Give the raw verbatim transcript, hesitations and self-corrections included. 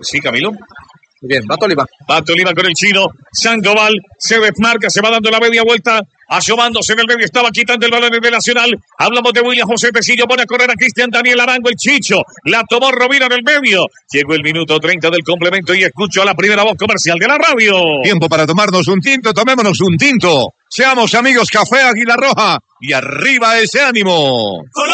Sí, Camilo. Bien, Pato Oliva. Pato Oliva con el chino. Sandoval se desmarca, se va dando la media vuelta. Asomándose en el medio, estaba quitando el balón de Nacional. Hablamos de William José Tecillo, pone a correr a Cristian Daniel Arango, el Chicho. La tomó Rovira en el medio. Llegó el minuto treinta del complemento y escucho a la primera voz comercial de la radio. Tiempo para tomarnos un tinto, tomémonos un tinto. Seamos amigos, Café Águila Roja. Y arriba ese ánimo.